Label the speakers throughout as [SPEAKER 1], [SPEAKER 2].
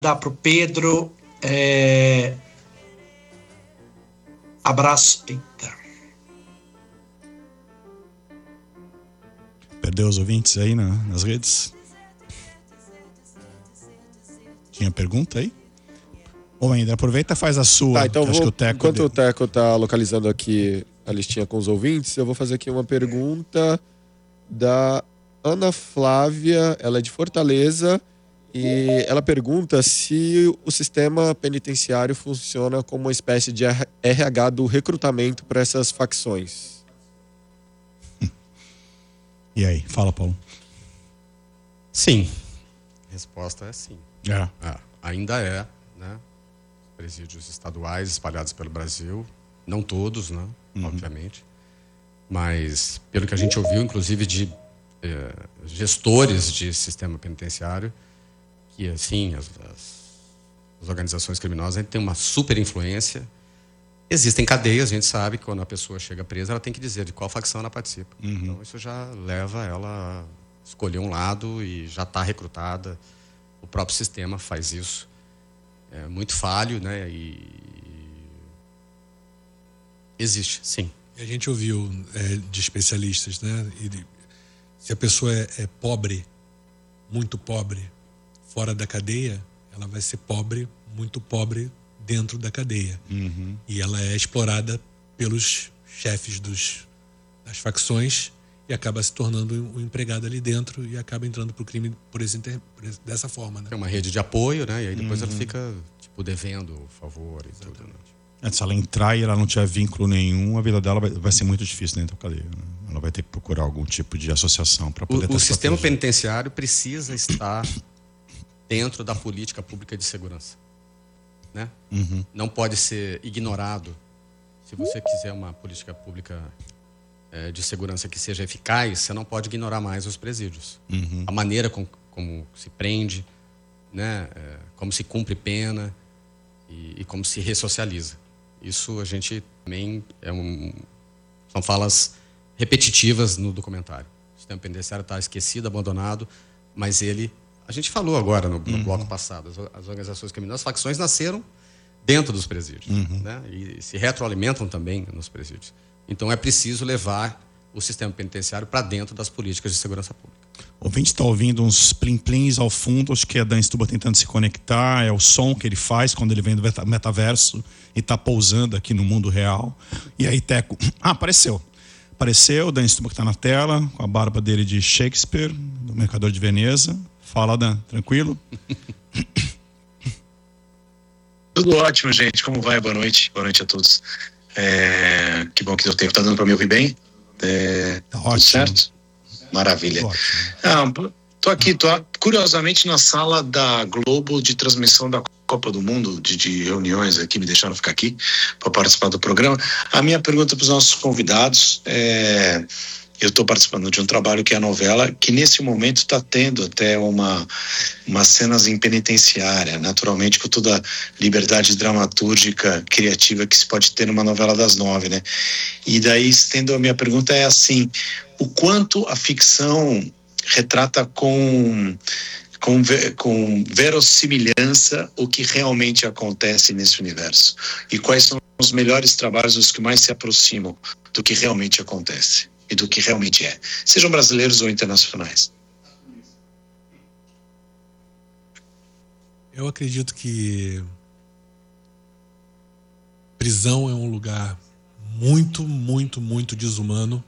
[SPEAKER 1] dar para o Pedro. Abraço. Eita.
[SPEAKER 2] Perdeu os ouvintes aí nas redes? Tinha pergunta aí? Ou ainda aproveita e faz a sua.
[SPEAKER 3] Tá, então enquanto
[SPEAKER 2] o
[SPEAKER 3] o Teco tá localizando aqui a listinha com os ouvintes, eu vou fazer aqui uma pergunta da Ana Flávia, ela é de Fortaleza, e ela pergunta se o sistema penitenciário funciona como uma espécie de RH do recrutamento para essas facções.
[SPEAKER 2] E aí, fala, Paulo.
[SPEAKER 4] Sim. A resposta é sim.
[SPEAKER 2] É.
[SPEAKER 4] Ainda é, né? Presídios estaduais espalhados pelo Brasil, não todos, né? Obviamente, mas pelo que a gente ouviu, inclusive de gestores de sistema penitenciário, que assim as organizações criminosas têm uma super influência. Existem cadeias, a gente sabe que quando a pessoa chega presa, ela tem que dizer de qual facção ela participa. Então isso já leva ela a escolher um lado e já está recrutada. O próprio sistema faz isso. É muito falho, né? E existe, sim.
[SPEAKER 5] A gente ouviu de especialistas, né? Se a pessoa é pobre, muito pobre, fora da cadeia, ela vai ser pobre, muito pobre dentro da cadeia. E ela é explorada pelos chefes das facções e acaba se tornando um empregado ali dentro e acaba entrando pro crime dessa forma, né?
[SPEAKER 4] Tem uma rede de apoio, né? E aí depois ela fica tipo devendo favor e tudo, né?
[SPEAKER 2] Se ela entrar e ela não tiver vínculo nenhum, a vida dela vai ser muito difícil dentro da cadeia, né? Ela vai ter que procurar algum tipo de associação para poder
[SPEAKER 4] O sistema penitenciário precisa estar dentro da política pública de segurança, né? Não pode ser ignorado. Se você quiser uma política pública de segurança que seja eficaz, você não pode ignorar mais os presídios. A maneira como se prende, né? Como se cumpre pena e como se ressocializa. Isso a gente também são falas repetitivas no documentário. O sistema penitenciário está esquecido, abandonado, mas a gente falou agora no bloco passado, as organizações criminosas, as facções nasceram dentro dos presídios, né? E se retroalimentam também nos presídios. Então é preciso levar o sistema penitenciário para dentro das políticas de segurança pública.
[SPEAKER 2] O ouvinte está ouvindo uns plim-plins ao fundo, acho que é Dan Stuba tentando se conectar, é o som que ele faz quando ele vem do metaverso e está pousando aqui no mundo real. E aí, Teco, apareceu o Dan Stuba que está na tela, com a barba dele de Shakespeare, do Mercador de Veneza. Fala, Dan, tranquilo?
[SPEAKER 6] Tudo ótimo, gente. Como vai? Boa noite. Boa noite a todos. Que bom que deu tempo. Tá dando para me ouvir bem?
[SPEAKER 2] Tá
[SPEAKER 6] tudo
[SPEAKER 2] ótimo.
[SPEAKER 6] Certo? Maravilha. Tô aqui, curiosamente na sala da Globo de transmissão da Copa do Mundo, de reuniões aqui, me deixaram ficar aqui para participar do programa. A minha pergunta para os nossos convidados eu estou participando de um trabalho que é a novela, que nesse momento está tendo até umas cenas em penitenciária, naturalmente com toda a liberdade dramatúrgica, criativa que se pode ter numa novela das 9, né? E daí, estendo a minha pergunta, é assim, o quanto a ficção retrata com verossimilhança o que realmente acontece nesse universo? E quais são os melhores trabalhos, os que mais se aproximam do que realmente acontece? E do que realmente é, sejam brasileiros ou internacionais.
[SPEAKER 5] Eu acredito que prisão é um lugar muito, muito, muito desumano,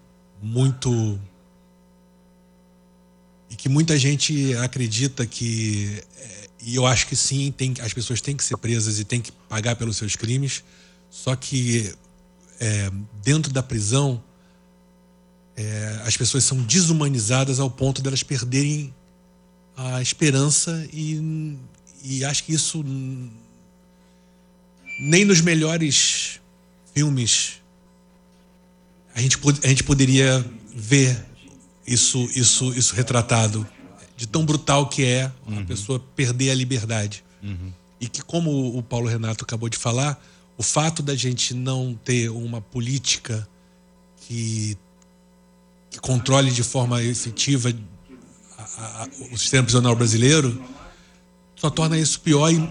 [SPEAKER 5] e que muita gente acredita que, e eu acho que sim, as pessoas têm que ser presas e têm que pagar pelos seus crimes, só que dentro da prisão as pessoas são desumanizadas ao ponto de elas perderem a esperança e acho que isso nem nos melhores filmes a gente poderia ver isso retratado, de tão brutal que é a pessoa perder a liberdade. E que, como o Paulo Renato acabou de falar, o fato da gente não ter uma política que controle de forma efetiva o sistema prisional brasileiro só torna isso pior